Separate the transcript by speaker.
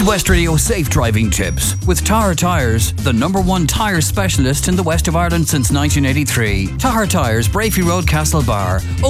Speaker 1: West Radio safe driving tips with Tahar Tyres, the #1 tyre specialist in the west of Ireland since 1983. Tahar Tyres, Brafey Road, Castlebar.